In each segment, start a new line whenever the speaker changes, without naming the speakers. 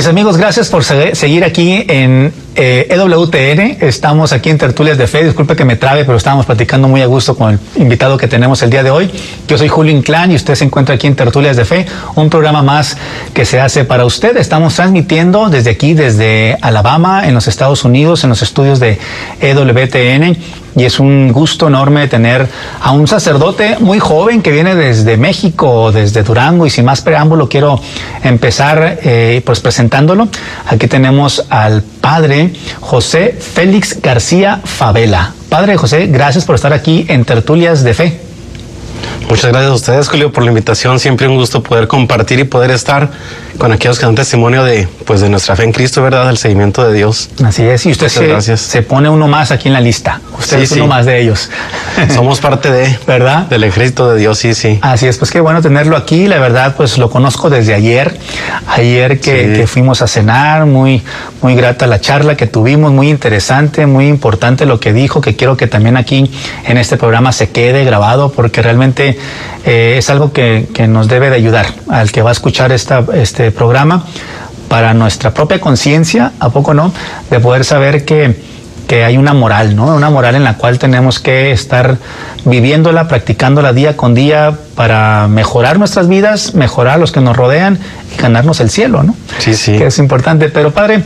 Mis amigos, gracias por seguir aquí en EWTN. Estamos aquí en Tertulias de Fe. Disculpe que me trabe, pero estábamos platicando muy a gusto con el invitado que tenemos el día de hoy. Yo soy Julio Inclán y usted se encuentra aquí en Tertulias de Fe, un programa más que se hace para usted. Estamos transmitiendo desde aquí, desde Alabama, en los Estados Unidos, en los estudios de EWTN. Y es un gusto enorme tener a un sacerdote muy joven que viene desde México, desde Durango. Y sin más preámbulo, quiero empezar pues presentándolo. Aquí tenemos al padre José Félix García Favela. Padre José, gracias por estar aquí en Tertulias de Fe.
Muchas gracias a ustedes, Julio, por la invitación. Siempre un gusto poder compartir y poder estar con aquellos que dan testimonio de nuestra fe en Cristo, ¿verdad? Del seguimiento de Dios.
Así es, y usted se pone uno más aquí en la lista. Usted es uno más de ellos.
Somos parte de,
¿verdad?
Del ejército de Dios, sí.
Así es, pues qué bueno tenerlo aquí. La verdad, pues lo conozco desde ayer. Ayer que fuimos a cenar, muy grata la charla que tuvimos, muy interesante, muy importante lo que dijo, que quiero que también aquí en este programa se quede grabado, porque realmente es algo que nos debe de ayudar al que va a escuchar este programa para nuestra propia conciencia, ¿a poco no? De poder saber que hay una moral, ¿no? Una moral en la cual tenemos que estar viviéndola, practicándola día con día para mejorar nuestras vidas, mejorar a los que nos rodean y ganarnos el cielo, ¿no?
Sí.
Que es importante. Pero padre,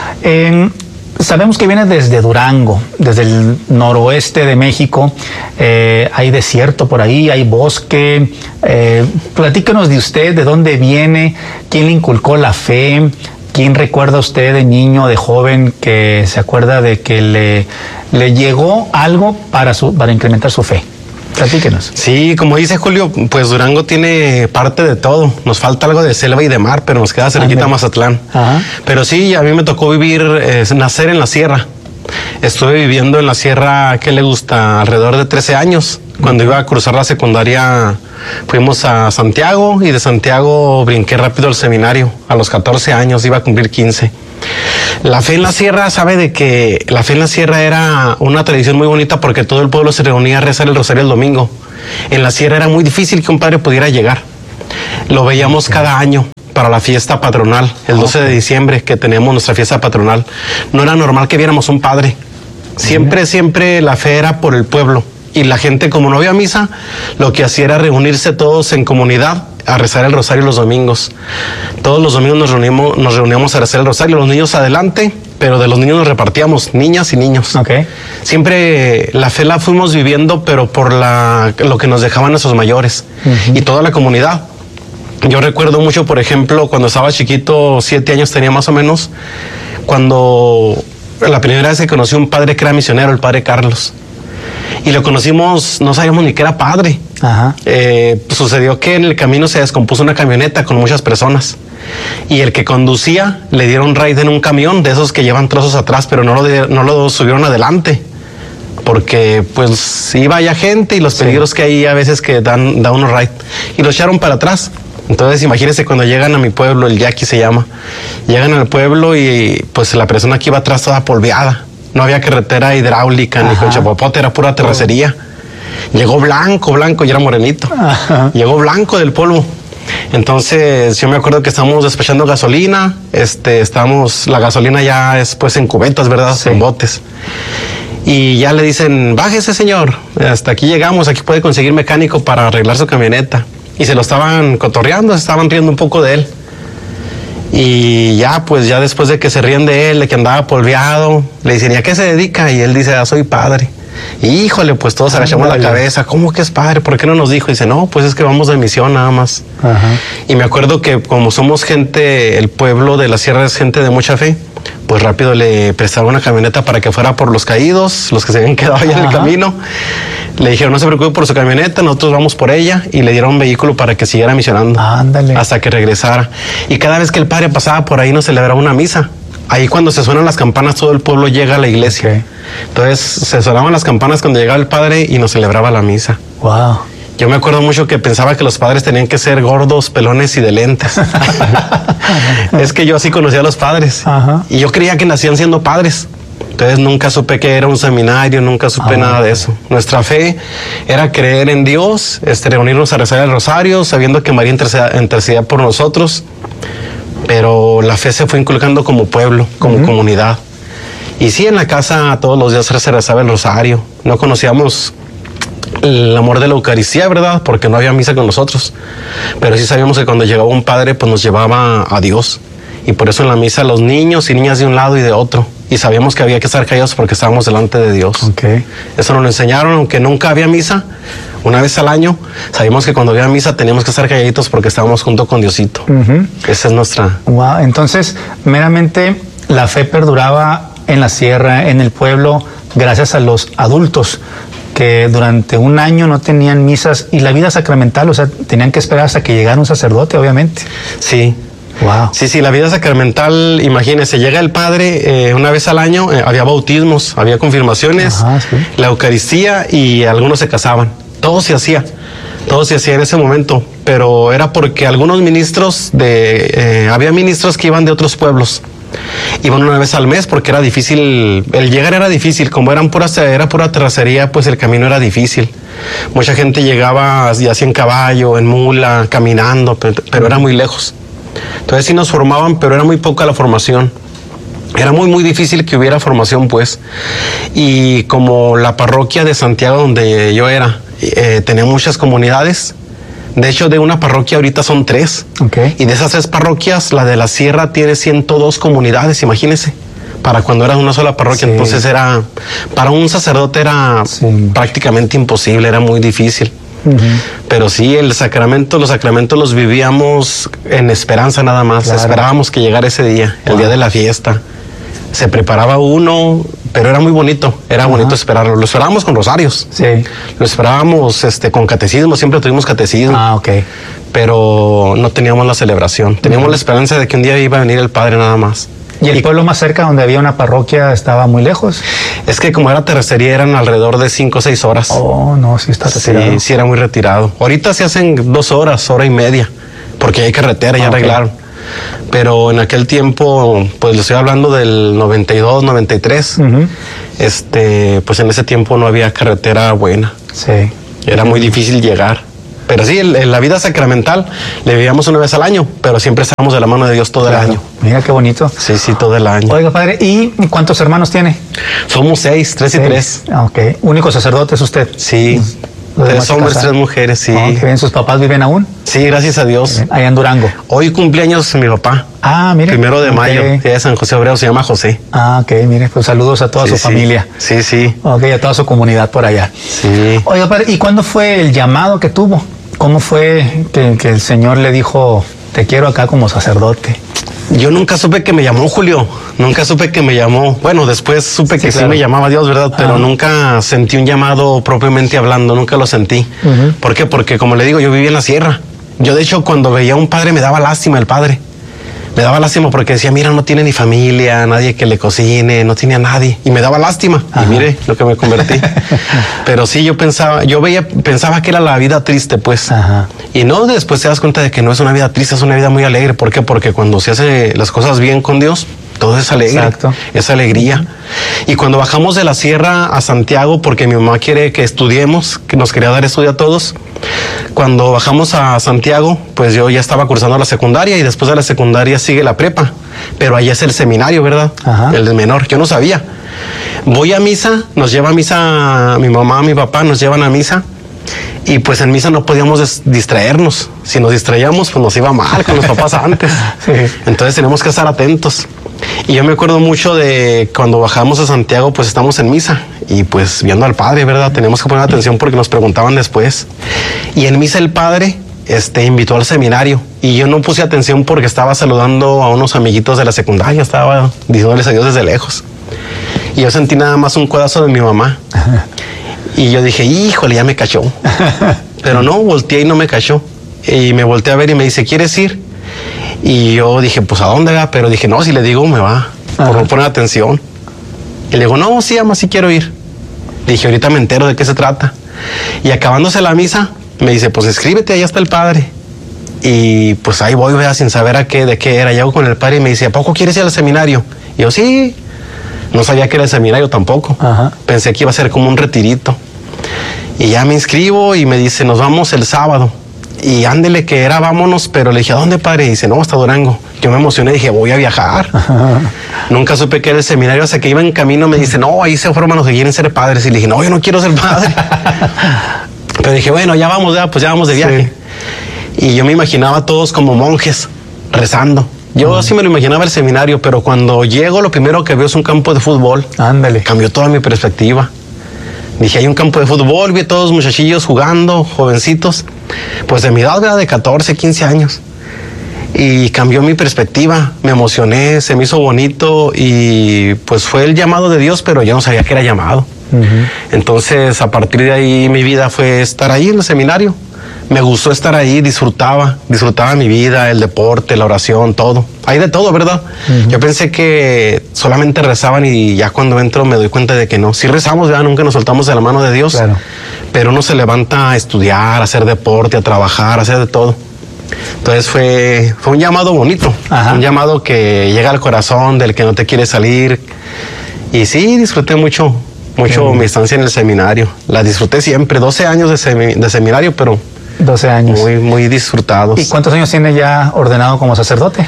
sabemos que viene desde Durango, desde el noroeste de México. Hay desierto por ahí, hay bosque. Platícanos de usted, de dónde viene, quién le inculcó la fe, quién recuerda a usted de niño, de joven, que se acuerda de que le llegó algo para incrementar su fe. Platíquenos.
Sí, como dice Julio, pues Durango tiene parte de todo. Nos falta algo de selva y de mar, pero nos queda cerquita Mazatlán. Ajá. Pero sí, a mí me tocó nacer en la sierra. Estuve viviendo en la sierra, ¿qué le gusta? Alrededor de 13 años. Cuando iba a cruzar la secundaria, fuimos a Santiago y de Santiago brinqué rápido al seminario. A los 14 años, iba a cumplir 15. La fe en la sierra, sabe de que la fe en la sierra era una tradición muy bonita porque todo el pueblo se reunía a rezar el rosario el domingo. En la sierra era muy difícil que un padre pudiera llegar. Lo veíamos cada año para la fiesta patronal, el 12 de diciembre que tenemos nuestra fiesta patronal. No era normal que viéramos un padre. Siempre la fe era por el pueblo. Y la gente, como no había misa, lo que hacía era reunirse todos en comunidad a rezar el rosario los domingos. Todos los domingos nos reuníamos a rezar el rosario, los niños adelante, pero de los niños nos repartíamos, niñas y niños.
Okay.
Siempre la fe la fuimos viviendo, pero por lo que nos dejaban nuestros mayores y toda la comunidad. Yo recuerdo mucho, por ejemplo, cuando estaba chiquito, 7 años tenía más o menos, cuando la primera vez que conocí a un padre que era misionero, el padre Carlos. Y lo conocimos, no sabíamos ni que era padre. Ajá. Sucedió que en el camino se descompuso una camioneta con muchas personas. Y el que conducía le dieron ride en un camión de esos que llevan trozos atrás, pero no lo subieron adelante. Porque pues iba ya gente y los peligros que hay a veces que da unos ride. Y lo echaron para atrás. Entonces imagínense cuando llegan a mi pueblo, el Yaqui se llama. Llegan al pueblo y pues la persona que iba atrás toda polveada. No había carretera hidráulica ni con chapopote, era pura terracería. Llegó blanco y era morenito. Ajá. Llegó blanco del polvo. Entonces yo me acuerdo que estábamos despachando gasolina. La gasolina ya es pues en cubetas, ¿verdad? Sí. En botes. Y ya le dicen, bájese señor, hasta aquí llegamos, aquí puede conseguir mecánico para arreglar su camioneta. Y se lo estaban cotorreando, se estaban riendo un poco de él. Y ya después de que se ríen de él, de que andaba polveado, le dicen, ¿y a qué se dedica? Y él dice, soy padre. Y híjole, pues todos agachamos la cabeza, ¿cómo que es padre? ¿Por qué no nos dijo? Y dice, no, pues es que vamos de misión nada más. Ajá. Y me acuerdo que como somos gente, el pueblo de la sierra es gente de mucha fe, pues rápido le prestaron una camioneta para que fuera por los caídos, los que se habían quedado allá en el camino. Le dijeron, no se preocupe por su camioneta, nosotros vamos por ella, y le dieron un vehículo para que siguiera misionando.
Ándale.
Hasta que regresara. Y cada vez que el padre pasaba por ahí nos celebraba una misa. Ahí cuando se suenan las campanas, todo el pueblo llega a la iglesia. Okay. Entonces se sonaban las campanas cuando llegaba el padre y nos celebraba la misa.
Wow.
Yo me acuerdo mucho que pensaba que los padres tenían que ser gordos, pelones y de lentes. Es que yo así conocía a los padres. Ajá. Y yo creía que nacían siendo padres. Entonces nunca supe que era un seminario, nunca supe nada de eso. Nuestra fe era creer en Dios, reunirnos a rezar el rosario, sabiendo que María intercedía por nosotros. pero la fe se fue inculcando como pueblo, como comunidad. Y sí, en la casa todos los días se rezaba el rosario. No conocíamos el amor de la Eucaristía, ¿verdad? Porque no había misa con nosotros. Pero sí sabíamos que cuando llegaba un padre, pues nos llevaba a Dios. Y por eso en la misa los niños y niñas de un lado y de otro. Y sabíamos que había que estar callados porque estábamos delante de Dios.
Okay.
Eso nos lo enseñaron, aunque nunca había misa. Una vez al año, sabíamos que cuando había misa teníamos que estar calladitos porque estábamos junto con Diosito. Esa es nuestra...
Wow. Entonces, meramente la fe perduraba en la sierra, en el pueblo, gracias a los adultos que durante un año no tenían misas y la vida sacramental, o sea, tenían que esperar hasta que llegara un sacerdote, obviamente.
Sí.
Wow.
Sí, la vida sacramental, imagínense, llega el padre una vez al año, había bautismos, había confirmaciones,
Sí.
La Eucaristía y algunos se casaban. Todo se hacía en ese momento, pero era porque algunos ministros había ministros que iban de otros pueblos. Iban una vez al mes porque era difícil, el llegar era difícil, como era pura terracería, pues el camino era difícil. Mucha gente llegaba ya sea en caballo, en mula, caminando, pero era muy lejos. Entonces sí nos formaban, pero era muy poca la formación. Era muy difícil que hubiera formación, pues. Y como la parroquia de Santiago, donde yo era, tenía muchas comunidades. De hecho, de una parroquia ahorita son 3.
Okay.
Y de esas 3 parroquias, la de la Sierra tiene 102 comunidades, imagínense. Para cuando era una sola parroquia, sí. Entonces para un sacerdote era prácticamente imposible, era muy difícil. Pero sí, los sacramentos los vivíamos en esperanza nada más. Claro. Esperábamos que llegara ese día, el día de la fiesta. Se preparaba uno, pero era muy bonito, bonito esperarlo. Lo esperábamos con rosarios. Sí. Lo esperábamos con catecismo, siempre tuvimos catecismo.
Ok.
Pero no teníamos la celebración. Teníamos la esperanza de que un día iba a venir el Padre nada más.
¿Y el pueblo más cerca donde había una parroquia estaba muy lejos?
Es que como era terracería eran alrededor de 5 o 6 horas.
Oh, no, sí está retirado.
Sí, era muy retirado. Ahorita se hacen 2 horas, hora y media, porque hay carretera, ya arreglaron. Pero en aquel tiempo, pues le estoy hablando del 92, 93, pues en ese tiempo no había carretera buena.
Sí.
Era muy difícil llegar. Pero sí, en la vida sacramental le vivíamos una vez al año, pero siempre estábamos de la mano de Dios todo el año.
Mira qué bonito.
Sí, todo el año.
Oiga, padre, ¿y cuántos hermanos tiene?
Somos 6, 3 y 3.
Ok. ¿Único sacerdote es usted?
Sí. 3 hombres, 3 mujeres, sí.
Oh, qué bien. ¿Sus papás viven aún?
Sí, gracias a Dios.
Allá en Durango.
Hoy cumpleaños mi papá.
Ah, mire.
1 de mayo. De San José Obrero, se llama José.
Ah, ok, mire. Pues saludos a toda su familia.
Sí.
Ok, a toda su comunidad por allá.
Sí.
Oiga, padre, ¿y cuándo fue el llamado que tuvo? ¿Cómo fue que el Señor le dijo, te quiero acá como sacerdote?
Yo nunca supe que me llamó, Julio. Nunca supe que me llamó. Bueno, después supe que sí me llamaba Dios, ¿verdad? Pero nunca sentí un llamado propiamente hablando, nunca lo sentí. ¿Por qué? Porque, como le digo, yo vivía en la sierra. Yo, de hecho, cuando veía a un padre, me daba lástima el padre. Me daba lástima porque decía, mira, no tiene ni familia, nadie que le cocine, no tiene a nadie. Y me daba lástima. Y mire lo que me convertí. Pero sí, pensaba que era la vida triste, pues. Y no, después te das cuenta de que no es una vida triste, es una vida muy alegre. ¿Por qué? Porque cuando se hace las cosas bien con Dios, todo es alegre. Exacto. Es alegría. Y cuando bajamos de la sierra a Santiago, porque mi mamá quiere que estudiemos, que nos quería dar estudio a todos, cuando bajamos a Santiago, pues yo ya estaba cursando la secundaria y después de la secundaria sigue la prepa. Pero allá es el seminario, ¿verdad? El de menor. Yo no sabía. Voy a misa, nos lleva a misa mi mamá, mi papá, nos llevan a misa. Y pues en misa no podíamos distraernos. Si nos distraíamos, pues nos iba mal con los papás antes. Entonces tenemos que estar atentos. Y yo me acuerdo mucho de cuando bajamos a Santiago, pues estamos en misa y pues viendo al padre, ¿verdad? Tenemos que poner atención porque nos preguntaban después. Y en misa el padre invitó al seminario y yo no puse atención porque estaba saludando a unos amiguitos de la secundaria, estaba diciéndoles adiós desde lejos. Y yo sentí nada más un codazo de mi mamá. Y yo dije, híjole, ya me cachó. Pero no, volteé y no me cachó. Y me volteé a ver y me dice, ¿quieres ir? Y yo dije, pues ¿a dónde va? Pero dije, no, si le digo me va, por no poner atención. Y le digo, no, sí, ama, sí quiero ir. Dije, ahorita me entero de qué se trata. Y acabándose la misa, me dice, pues escríbete, allá está el padre. Y pues ahí voy, vea, sin saber de qué era. Llego con el padre y me dice, ¿a poco quieres ir al seminario? Y yo, sí. No sabía que era el seminario tampoco. Pensé que iba a ser como un retirito. Y ya me inscribo y me dice, nos vamos el sábado. y ándele que era vámonos, pero le dije, ¿a dónde, padre? Y dice, no, hasta Durango. Yo me emocioné, dije, voy a viajar. Nunca supe que era el seminario, hasta que iba en camino me dice, no, ahí se forman los que quieren ser padres. Y le dije, no, yo no quiero ser padre. Pero dije, bueno, ya vamos, pues ya vamos de viaje. Sí. Y yo me imaginaba a todos como monjes, rezando. Yo así me lo imaginaba el seminario, pero cuando llego lo primero que veo es un campo de fútbol.
Ándale.
Cambió toda mi perspectiva. Dije, hay un campo de fútbol, vi a todos los muchachillos jugando, jovencitos, pues de mi edad, ¿verdad? De 14, 15 años. Y cambió mi perspectiva, me emocioné, se me hizo bonito y pues fue el llamado de Dios, pero yo no sabía que era llamado. Entonces, a partir de ahí mi vida fue estar ahí en el seminario. Me gustó estar ahí, disfrutaba mi vida, el deporte, la oración, todo. Hay de todo, ¿verdad? Yo pensé que solamente rezaban y ya cuando entro me doy cuenta de que no. Sí rezamos, ¿verdad? Nunca nos soltamos de la mano de Dios. Claro. Pero uno se levanta a estudiar, a hacer deporte, a trabajar, a hacer de todo. Entonces fue un llamado bonito. Ajá. Un llamado que llega al corazón, del que no te quiere salir. Y sí, disfruté mucho mi estancia en el seminario. La disfruté siempre, 12 años de seminario, pero
12 años.
Muy disfrutados.
¿Y cuántos años tiene ya ordenado como sacerdote?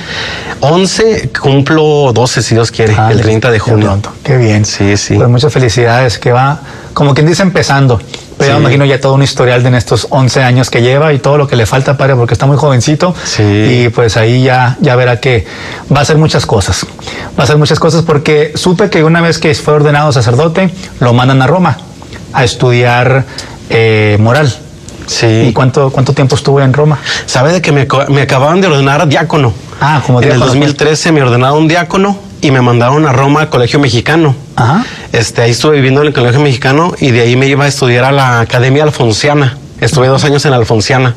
11, cumplo 12 si Dios quiere, el 30 de junio.
Qué bien.
Sí, sí.
Pues muchas felicidades, que va, como quien dice, empezando. Pero sí. Ya me imagino ya todo un historial de estos 11 años que lleva y todo lo que le falta, padre, porque está muy jovencito.
Sí.
Y pues ahí ya verá que va a hacer muchas cosas. Va a hacer muchas cosas porque supe que una vez que fue ordenado sacerdote, lo mandan a Roma a estudiar moral.
Sí.
¿Y cuánto tiempo estuvo en Roma?
Sabe de que me acababan de ordenar diácono.
Ah, como diácono.
En el 2013 me ordenaron diácono y me mandaron a Roma al Colegio Mexicano. Ajá. Ahí estuve viviendo en el Colegio Mexicano y de ahí me iba a estudiar a la Academia Alfonsiana. Estuve 2 años en la Alfonsiana.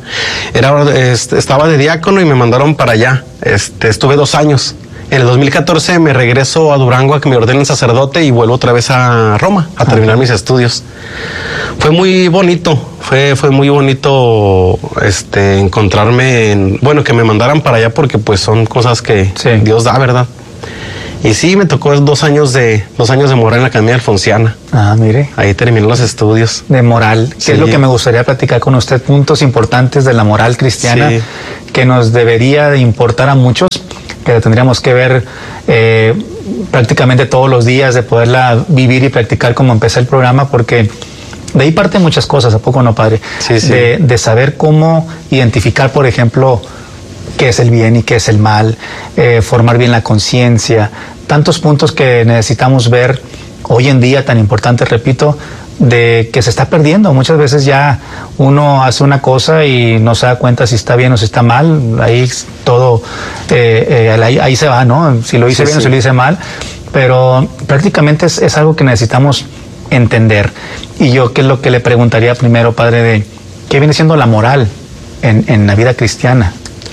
Estaba de diácono y me mandaron para allá. Estuve 2 años. En el 2014 me regreso a Durango a que me ordenen sacerdote y vuelvo otra vez a Roma a terminar mis estudios. Fue muy bonito, fue muy bonito encontrarme que me mandaran para allá porque pues son cosas que sí. Dios da, ¿verdad? Y sí, me tocó 2 años de moral en la Academia Alfonsiana.
Ah, mire.
Ahí terminé los estudios.
De moral, que sí. Es lo que me gustaría platicar con usted, puntos importantes de la moral cristiana, sí. Que nos debería de importar a muchos, que tendríamos que ver prácticamente todos los días, de poderla vivir y practicar como empecé el programa, porque de ahí parten muchas cosas, ¿a poco no, padre?
Sí, sí.
De saber cómo identificar, por ejemplo, qué es el bien y qué es el mal, formar bien la conciencia, tantos puntos que necesitamos ver hoy en día, tan importantes, repito, de que se está perdiendo. Muchas veces ya uno hace una cosa y no se da cuenta si está bien o si está mal. Ahí todo, ahí se va, ¿no? Si lo hice sí, bien sí. O si lo hice mal. Pero prácticamente es algo que necesitamos entender. Y yo, ¿qué es lo que le preguntaría primero, padre, de qué viene siendo la moral en la vida cristiana?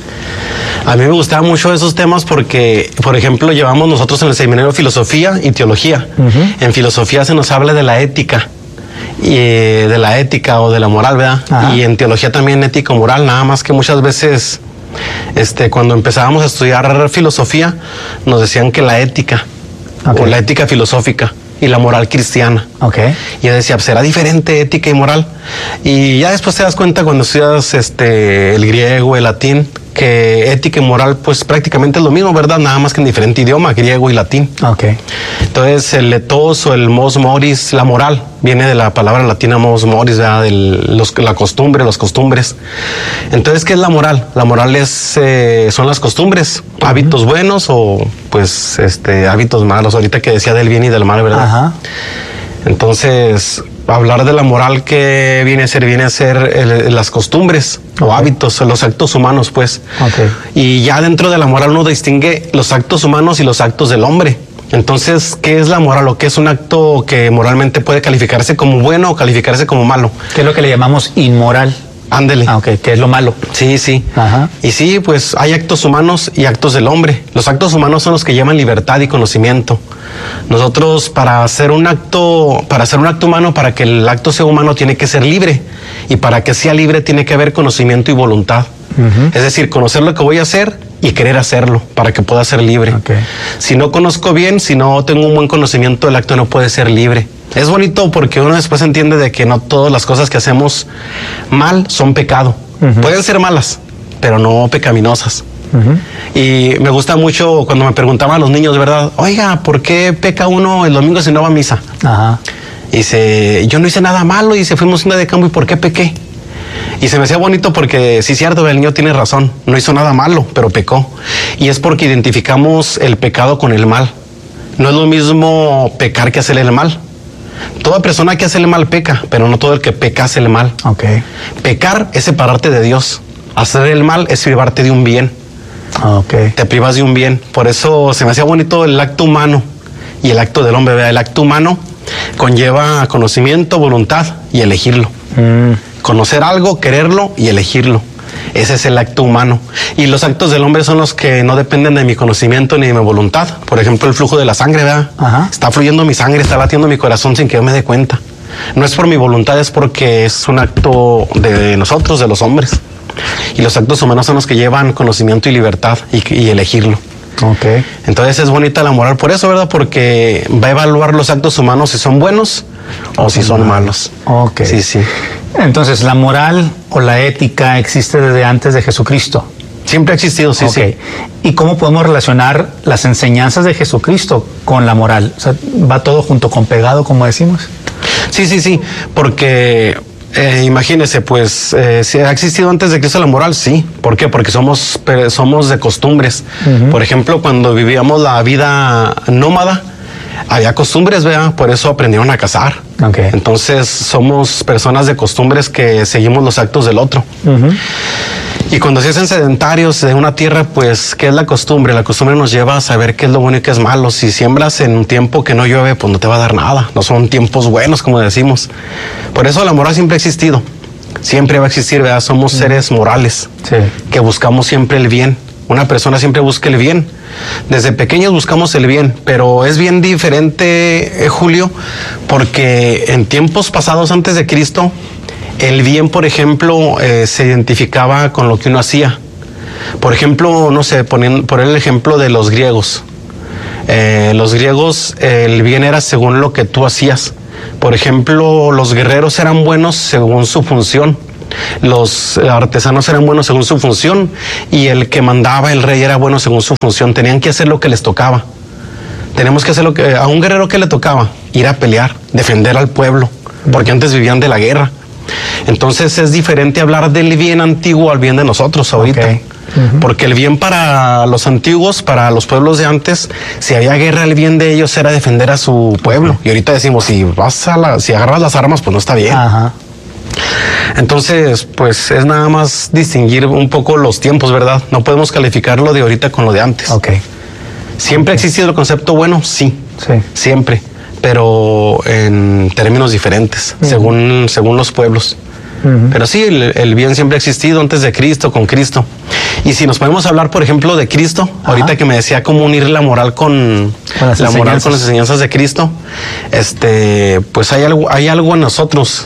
A mí me gustaban mucho esos temas porque, por ejemplo, llevamos nosotros en el seminario filosofía y teología. En filosofía se nos habla de la ética. Y de la ética o de la moral, ¿verdad? Ajá. Y en teología también ética o moral, nada más que muchas veces cuando empezábamos a estudiar filosofía nos decían que la ética o la ética filosófica y la moral cristiana. Y yo decía, pues será diferente ética y moral. Y ya después te das cuenta cuando estudias el griego, el latín, que ética y moral pues prácticamente es lo mismo, ¿verdad? Nada más que en diferente idioma, griego y latín. Entonces el ethos o el mos moris, la moral, viene de la palabra latina mos moris, ¿verdad? La costumbre, los costumbres. Entonces, ¿qué es la moral? La moral son las costumbres, hábitos buenos o pues hábitos malos. Ahorita que decía del bien y del mal, ¿verdad? Ajá. Entonces, hablar de la moral que viene a ser las costumbres o hábitos, los actos humanos, pues. Y ya dentro de la moral uno distingue los actos humanos y los actos del hombre. Entonces, ¿qué es la moral o qué es un acto que moralmente puede calificarse como bueno o calificarse como malo?
¿Qué es lo que le llamamos inmoral?
Ándele.
¿Qué es lo malo?
Sí, sí. Ajá. Y sí, pues hay actos humanos y actos del hombre. Los actos humanos son los que llaman libertad y conocimiento. Nosotros para hacer un acto humano, para que el acto sea humano, tiene que ser libre. Y para que sea libre tiene que haber conocimiento y voluntad. Es decir, conocer lo que voy a hacer y querer hacerlo para que pueda ser libre. Si no conozco bien, si no tengo un buen conocimiento, el acto no puede ser libre. Es bonito porque uno después entiende de que no todas las cosas que hacemos mal son pecado. Pueden ser malas, pero no pecaminosas. Y me gusta mucho cuando me preguntaban los niños, ¿verdad? Oiga, ¿por qué peca uno el domingo si no va a misa? Y dice, yo no hice nada malo, y fuimos una de campo, ¿y por qué pequé? Y se me hacía bonito porque sí es cierto, el niño tiene razón, no hizo nada malo, pero pecó. Y es porque identificamos el pecado con el mal. No es lo mismo pecar que hacer el mal. Toda persona que hace el mal peca, pero no todo el que peca hace el mal. Pecar es separarte de Dios. Hacer el mal es privarte de un bien. Te privas de un bien. Por eso se me hacía bonito el acto humano y el acto del hombre. El acto humano conlleva conocimiento, voluntad y elegirlo. Conocer algo, quererlo y elegirlo. Ese es el acto humano. Y los actos del hombre son los que no dependen de mi conocimiento ni de mi voluntad. Por ejemplo, el flujo de la sangre, ¿verdad? Está fluyendo mi sangre, está latiendo mi corazón sin que yo me dé cuenta. No es por mi voluntad, es porque es un acto de nosotros, de los hombres. Y los actos humanos son los que llevan conocimiento y libertad y elegirlo. Entonces es bonita la moral por eso, ¿verdad? Porque va a evaluar los actos humanos si son buenos o si son malos. Sí.
Entonces, ¿la moral o la ética existe desde antes de Jesucristo?
Siempre ha existido, sí.
¿Y cómo podemos relacionar las enseñanzas de Jesucristo con la moral? O sea, ¿va todo junto con pegado, como decimos?
Sí, porque imagínese, pues, si ha existido antes de Cristo la moral, sí. ¿Por qué? Porque somos de costumbres. Por ejemplo, cuando vivíamos la vida nómada, había costumbres, ¿verdad? Por eso aprendieron a cazar. Entonces, somos personas de costumbres que seguimos los actos del otro. Y cuando se hacen sedentarios de una tierra, pues, ¿qué es la costumbre? La costumbre nos lleva a saber qué es lo bueno y qué es malo. Si siembras en un tiempo que no llueve, pues no te va a dar nada. No son tiempos buenos, como decimos. Por eso la moral siempre ha existido. Siempre va a existir, ¿verdad? Somos seres morales que buscamos siempre el bien. Una persona siempre busca el bien. Desde pequeños buscamos el bien, pero es bien diferente, Julio, porque en tiempos pasados antes de Cristo, el bien, por ejemplo, se identificaba con lo que uno hacía. Por ejemplo, no sé, por el ejemplo de los griegos. Los griegos, el bien era según lo que tú hacías. Por ejemplo, los guerreros eran buenos según su función. Los artesanos eran buenos según su función y el que mandaba, el rey, era bueno según su función. Tenían que hacer lo que les tocaba. Tenemos que hacer lo que a un guerrero que le tocaba, ir a pelear, defender al pueblo, porque antes vivían de la guerra. Entonces es diferente hablar del bien antiguo al bien de nosotros ahorita. Porque el bien para los antiguos, para los pueblos de antes, si había guerra, el bien de ellos era defender a su pueblo. Y ahorita decimos, si agarras las armas, pues no está bien. Entonces, pues es nada más distinguir un poco los tiempos, ¿verdad? No podemos calificar lo de ahorita con lo de antes. ¿Siempre ha existido el concepto bueno? Sí, siempre, pero en términos diferentes, según los pueblos. Pero sí, el bien siempre ha existido antes de Cristo, con Cristo. Y si nos podemos hablar, por ejemplo, de Cristo, ahorita que me decía cómo unir la moral con las enseñanzas de Cristo, pues hay algo en nosotros.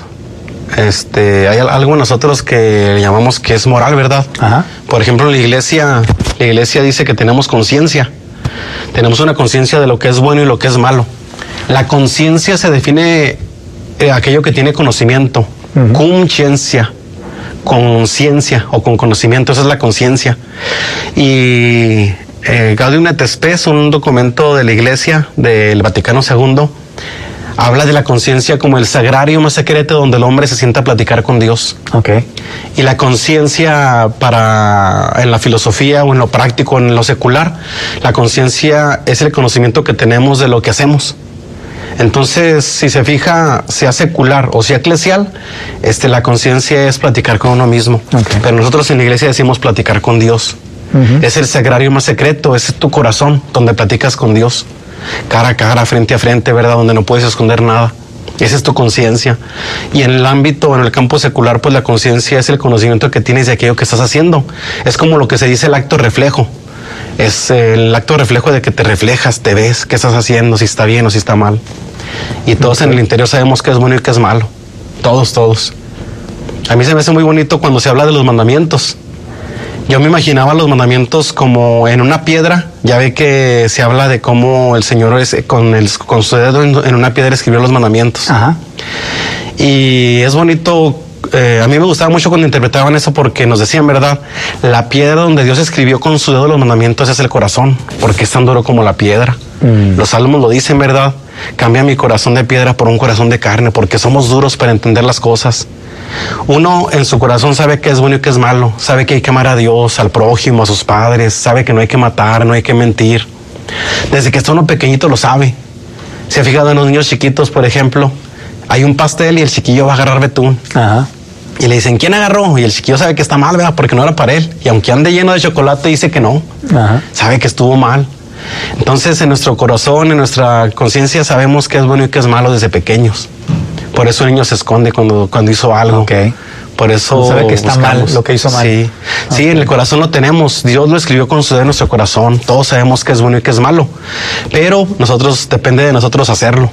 Hay algo en nosotros que llamamos que es moral, ¿verdad? Por ejemplo, la iglesia dice que tenemos conciencia. Tenemos una conciencia de lo que es bueno y lo que es malo. La conciencia se define aquello que tiene conocimiento. Conciencia, o con conocimiento, esa es la conciencia. Y Gaudium et Spes, un documento de la iglesia del Vaticano II, habla de la conciencia como el sagrario más secreto donde el hombre se sienta a platicar con Dios. Y la conciencia en la filosofía o en lo práctico, en lo secular, la conciencia es el conocimiento que tenemos de lo que hacemos. Entonces, si se fija, sea secular o sea eclesial, la conciencia es platicar con uno mismo. Pero nosotros en la iglesia decimos platicar con Dios. Es el sagrario más secreto, es tu corazón donde platicas con Dios. Cara a cara, frente a frente, ¿verdad? Donde no puedes esconder nada. Esa es tu conciencia. Y en el ámbito, en el campo secular, pues la conciencia es el conocimiento que tienes de aquello que estás haciendo. Es como lo que se dice el acto reflejo. Es el acto reflejo de que te reflejas, te ves, qué estás haciendo, si está bien o si está mal. Y todos en el interior sabemos qué es bueno y qué es malo. Todos. A mí se me hace muy bonito cuando se habla de los mandamientos. Yo me imaginaba los mandamientos como en una piedra. Ya ve que se habla de cómo el Señor con su dedo en una piedra escribió los mandamientos. Y es bonito a mí me gustaba mucho cuando interpretaban eso porque nos decían, ¿verdad? La piedra donde Dios escribió con su dedo los mandamientos es el corazón, porque es tan duro como la piedra. Los salmos lo dicen, ¿verdad? Cambia mi corazón de piedra por un corazón de carne, porque somos duros para entender las cosas. Uno en su corazón sabe que es bueno y que es malo, sabe que hay que amar a Dios, al prójimo, a sus padres, sabe que no hay que matar, no hay que mentir. Desde que está uno pequeñito lo sabe. Se ha fijado en los niños chiquitos, por ejemplo, hay un pastel y el chiquillo va a agarrar betún.
Ajá.
Y le dicen, ¿quién agarró? Y el chiquillo sabe que está mal, ¿verdad? Porque no era para él. Y aunque ande lleno de chocolate, dice que no.
Ajá.
Sabe que estuvo mal. Entonces, en nuestro corazón, en nuestra conciencia, sabemos qué es bueno y qué es malo desde pequeños. Por eso el niño se esconde cuando hizo algo.
Okay.
Por eso
sabe que está mal, lo que hizo mal.
Sí, okay. Sí, en el corazón lo tenemos. Dios lo escribió con su dedo en nuestro corazón. Todos sabemos qué es bueno y qué es malo. Pero depende de nosotros hacerlo.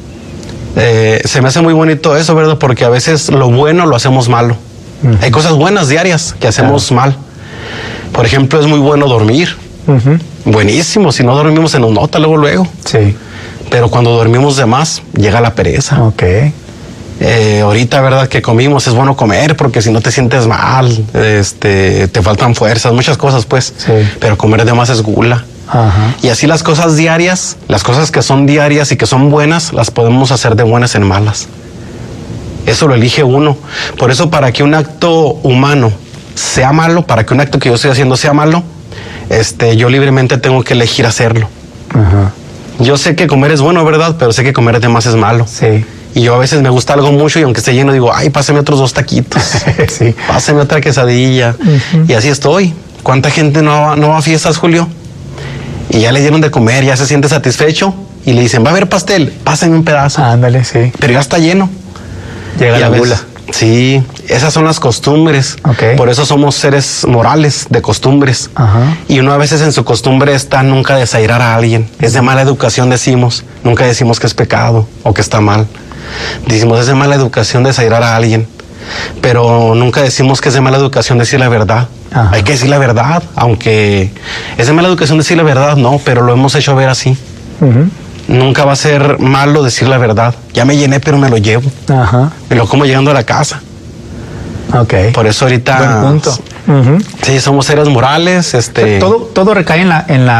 Se me hace muy bonito eso, ¿verdad? Porque a veces lo bueno lo hacemos malo. Hay cosas buenas diarias que hacemos mal. Por ejemplo, es muy bueno dormir. Buenísimo. Si no dormimos se nos nota luego.
Sí.
Pero cuando dormimos de más, llega la pereza.
Ok.
Ahorita, ¿verdad? Que comimos, es bueno comer porque si no te sientes mal, te faltan fuerzas, muchas cosas, pues.
Sí.
Pero comer de más es gula.
Ajá.
Y así las cosas diarias, las cosas que son diarias y que son buenas, las podemos hacer de buenas en malas. Eso lo elige uno. Por eso, para que un acto humano sea malo, para que un acto que yo estoy haciendo sea malo, yo libremente tengo que elegir hacerlo.
Ajá.
Yo sé que comer es bueno, ¿verdad? Pero sé que comer de más es malo.
Sí.
Y yo a veces me gusta algo mucho y aunque esté lleno digo, ay, pásame otros 2 taquitos.
Sí.
Pásame otra quesadilla. Y así estoy. ¿Cuánta gente no va a fiestas, Julio? Y ya le dieron de comer, ya se siente satisfecho y le dicen, va a haber pastel, pásenme un pedazo.
Ándale, sí.
Pero ya está lleno.
Llega la gula.
Sí, esas son las costumbres.
Okay.
Por eso somos seres morales, de costumbres.
Ajá.
Y uno a veces en su costumbre está nunca desairar a alguien. Es de mala educación, decimos. Nunca decimos que es pecado o que está mal. Decimos, es de mala educación desairar a alguien. Pero nunca decimos que es de mala educación decir la verdad. Ajá. Hay que decir la verdad, aunque es de mala educación decir la verdad, no, pero lo hemos hecho ver así. Nunca va a ser malo decir la verdad. Ya me llené, pero me lo llevo. Ajá. Me lo como llegando a la casa.
Okay.
Por eso ahorita...
Buen punto.
Sí, somos seres morales.
Todo recae en la